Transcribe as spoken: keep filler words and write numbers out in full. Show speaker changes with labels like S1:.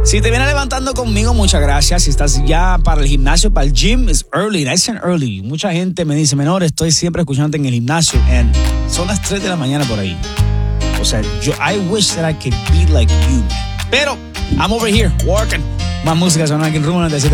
S1: Si te vienes levantando conmigo, muchas gracias. Si estás ya para el gimnasio, para el gym, it's early, nice and early. Mucha gente me dice, menor, estoy siempre escuchándote en el gimnasio. And son las tres de la mañana por ahí. O sea, yo, I wish that I could be like you. Pero, I'm over here, working. Más música sonando aquí en Rumbo noventa y siete.